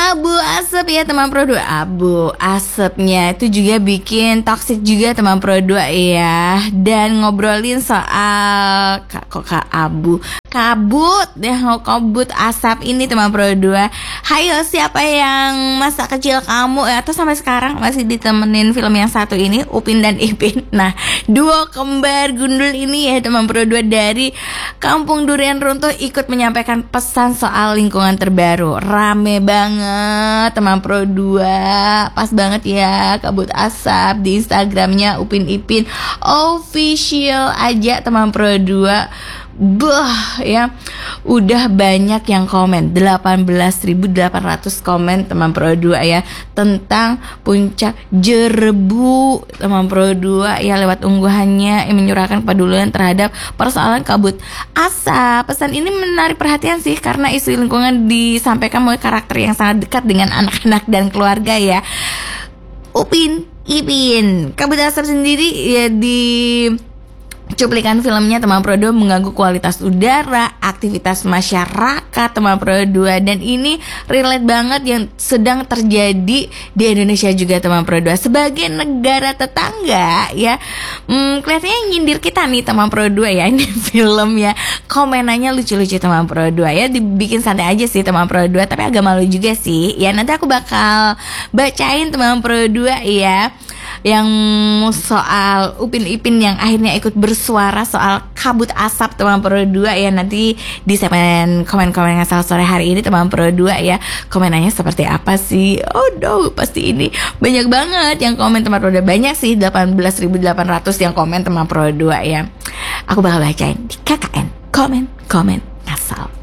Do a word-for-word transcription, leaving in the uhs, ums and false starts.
Abu asap ya teman Pro dua. Abu asapnya itu juga bikin toxic juga teman Pro dua ya. Dan ngobrolin soal kak, kok kak abu kabut deh, kabut asap ini teman Pro dua. Hayo, siapa yang masa kecil kamu ya, atau sampai sekarang masih ditemenin film yang satu ini, Upin dan Ipin. Nah, duo kembar gundul ini ya teman Pro dua dari Kampung Durian Runtuh ikut menyampaikan pesan soal lingkungan terbaru. Rame banget teman Pro dua, pas banget ya kabut asap di Instagramnya Upin Ipin official aja teman Pro dua. Bah ya, udah banyak yang komen, delapan belas ribu delapan ratus komen teman Pro dua ya, tentang puncak Jerebu teman Pro dua ya, lewat unggahannya yang menyurahkan kepedulian terhadap persoalan kabut asap. Pesan ini menarik perhatian sih, karena isu lingkungan disampaikan melalui karakter yang sangat dekat dengan anak-anak dan keluarga ya. Upin Ipin, kabut asap sendiri ya di cuplikan filmnya teman Pro dua mengganggu kualitas udara, aktivitas masyarakat teman Pro dua, dan ini relate banget yang sedang terjadi di Indonesia juga teman Pro dua. Sebagai negara tetangga ya, hmm, kelihatannya nyindir kita nih teman Pro dua ya ini film ya. Komenannya lucu-lucu teman Pro dua ya, dibikin santai aja sih teman Pro dua, tapi agak malu juga sih ya. Nanti aku bakal bacain teman Pro dua ya, yang soal Upin Ipin yang akhirnya ikut bersuara soal kabut asap teman Pro dua ya, nanti di segmen komen-komen ngasal sore hari ini teman Pro dua ya. Komenannya seperti apa sih? Oh no, pasti ini banyak banget yang komen teman Pro dua, banyak sih, delapan belas ribu delapan ratus yang komen teman Pro dua ya. Aku bakal bacain di K K N komen-komen ngasal.